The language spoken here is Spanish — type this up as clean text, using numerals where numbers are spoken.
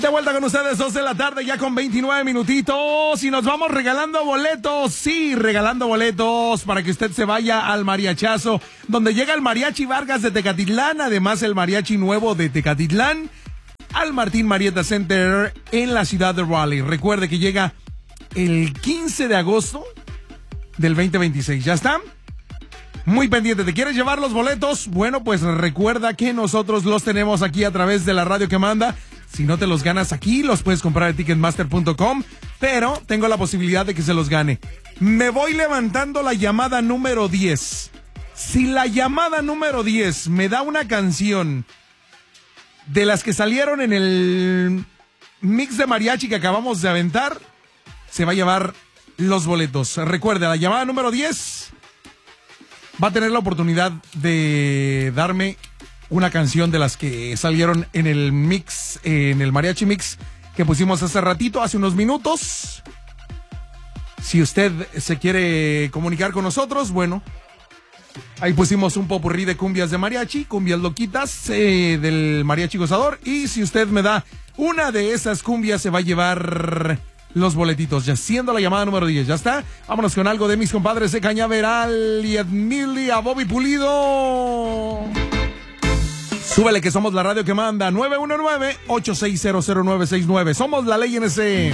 De vuelta con ustedes, 2 de la tarde, ya con 29 minutitos. Y nos vamos regalando boletos. Sí, regalando boletos para que usted se vaya al mariachazo, donde llega el Mariachi Vargas de Tecatitlán. Además, el mariachi nuevo de Tecatitlán al Martín Marietta Center en la ciudad de Raleigh. Recuerde que llega el 15 de agosto del 2026. ¿Ya está? Muy pendiente. ¿Te quieres llevar los boletos? Bueno, pues recuerda que nosotros los tenemos aquí a través de la radio que manda. Si no te los ganas aquí, los puedes comprar en Ticketmaster.com, pero tengo la posibilidad de que se los gane. Me voy levantando la llamada número 10. Si la llamada número 10 me da una canción de las que salieron en el mix de mariachi que acabamos de aventar, se va a llevar los boletos. Recuerda, la llamada número 10 va a tener la oportunidad de darme una canción de las que salieron en el mix, en el mariachi mix que pusimos hace ratito, hace unos minutos. Si usted se quiere comunicar con nosotros, bueno, ahí pusimos un popurrí de cumbias de mariachi, cumbias loquitas del mariachi gozador. Y si usted me da una de esas cumbias, se va a llevar los boletitos. Ya siendo la llamada número 10, ¿ya está? Vámonos con algo de mis compadres de Cañaveral y Edmili a Bobby Pulido. Súbele que somos la radio que manda. 919-8600969. Somos la ley NC.